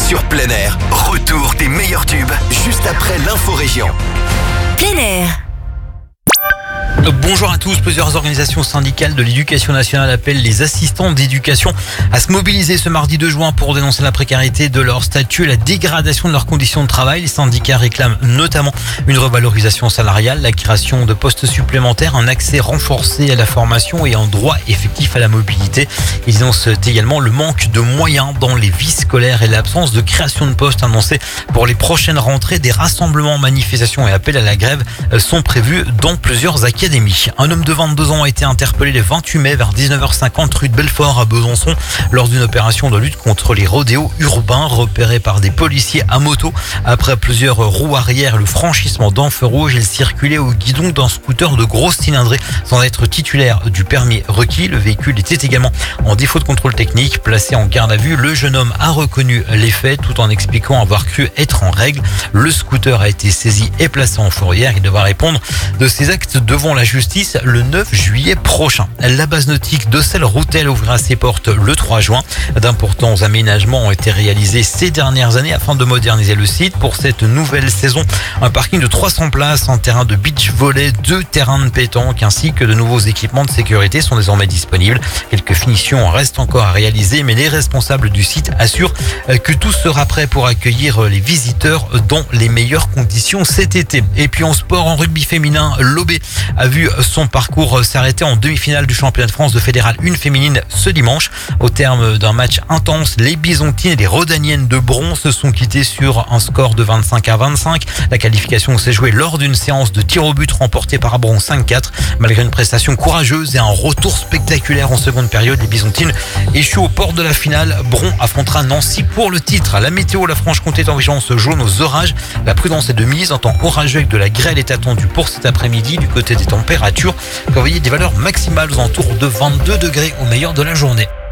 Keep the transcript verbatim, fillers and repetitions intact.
sur plein air. Retour des meilleurs tubes juste après l'info-région. Plein air. Bonjour à tous. Plusieurs organisations syndicales de l'éducation nationale appellent les assistants d'éducation à se mobiliser ce mardi deux juin pour dénoncer la précarité de leur statut et la dégradation de leurs conditions de travail. Les syndicats réclament notamment une revalorisation salariale, la création de postes supplémentaires, un accès renforcé à la formation et un droit effectif à la mobilité. Ils dénoncent également le manque de moyens dans les vies scolaires et l'absence de création de postes annoncés pour les prochaines rentrées. Des rassemblements, manifestations et appels à la grève sont prévus dans plusieurs académies. Un homme de vingt-deux ans a été interpellé le vingt-huit mai vers dix-neuf heures cinquante rue de Belfort à Besançon lors d'une opération de lutte contre les rodéos urbains repérés par des policiers à moto. Après plusieurs roues arrière, le franchissement d'un feu rouge, il circulait au guidon d'un scooter de grosse cylindrée sans être titulaire du permis requis. Le véhicule était également en défaut de contrôle technique. Placé en garde à vue, le jeune homme a reconnu les faits tout en expliquant avoir cru être en règle. Le scooter a été saisi et placé en fourrière. Il devra répondre de ses actes devant la justice le neuf juillet prochain. La base nautique d'Auxerre-Routel ouvrira ses portes le trois juin. D'importants aménagements ont été réalisés ces dernières années afin de moderniser le site. Pour cette nouvelle saison, un parking de trois cents places, un terrain de beach volley, deux terrains de pétanque ainsi que de nouveaux équipements de sécurité sont désormais disponibles. Quelques finitions restent encore à réaliser, mais les responsables du site assurent que tout sera prêt pour accueillir les visiteurs dans les meilleures conditions cet été. Et puis en sport, en rugby féminin, l'O B a vu son parcours s'arrêter en demi-finale du championnat de France de fédéral un féminine ce dimanche. Au terme d'un match intense, les Bisontines et les Rodaniennes de Bron se sont quittées sur un score de vingt-cinq à vingt-cinq. La qualification s'est jouée lors d'une séance de tir au but remportée par Bron cinq quatre. Malgré une prestation courageuse et un retour spectaculaire en seconde période, les Bisontines échouent aux portes de la finale. Bron affrontera Nancy pour le titre. La météo, la Franche-Comté est en vigilance jaune aux orages. La prudence est de mise. Un temps orageux avec de la grêle est attendu pour cet après-midi. Du côté des températures, vous voyez des valeurs maximales aux alentours de vingt-deux degrés au meilleur de la journée.